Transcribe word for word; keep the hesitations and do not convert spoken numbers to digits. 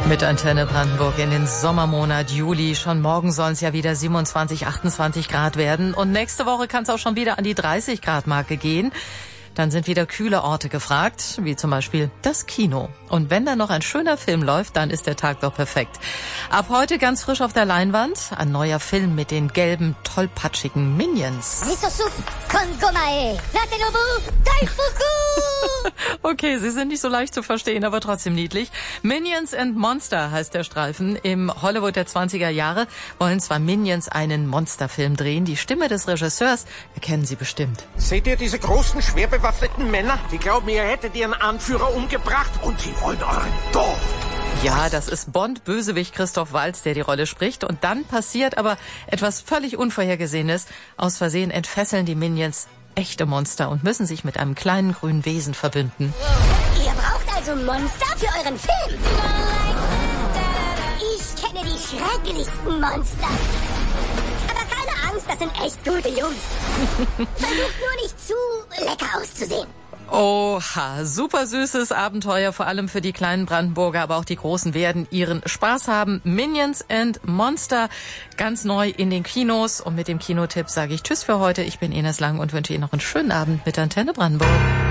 Mit Antenne Brandenburg in den Sommermonat Juli. Schon morgen sollen es ja wieder siebenundzwanzig, achtundzwanzig Grad werden. Und nächste Woche kann es auch schon wieder an die dreißig Grad Marke gehen. Dann sind wieder kühle Orte gefragt, wie zum Beispiel das Kino. Und wenn da noch ein schöner Film läuft, dann ist der Tag doch perfekt. Ab heute ganz frisch auf der Leinwand ein neuer Film mit den gelben, tollpatschigen Minions. Okay, sie sind nicht so leicht zu verstehen, aber trotzdem niedlich. Minions and Monster heißt der Streifen. Im Hollywood der zwanziger Jahre wollen zwei Minions einen Monsterfilm drehen. Die Stimme des Regisseurs erkennen Sie bestimmt. Seht ihr diese großen, schwer bewaffneten Männer? Die glauben, ihr hättet ihren Anführer umgebracht und sie wollen euren Dorf. Ja, das ist Bond-Bösewicht Christoph Waltz, der die Rolle spricht. Und dann passiert aber etwas völlig Unvorhergesehenes. Aus Versehen entfesseln die Minions echte Monster und müssen sich mit einem kleinen grünen Wesen verbünden. Ihr braucht also Monster für euren Film? Ich kenne die schrecklichsten Monster. Aber keine Angst, das sind echt gute Jungs. Versucht nur nicht zu lecker auszusehen. Oha, super süßes Abenteuer, vor allem für die kleinen Brandenburger, aber auch die Großen werden ihren Spaß haben. Minions and Monster, ganz neu in den Kinos. Und mit dem Kinotipp sage ich Tschüss für heute. Ich bin Ines Lang und wünsche Ihnen noch einen schönen Abend mit Antenne Brandenburg.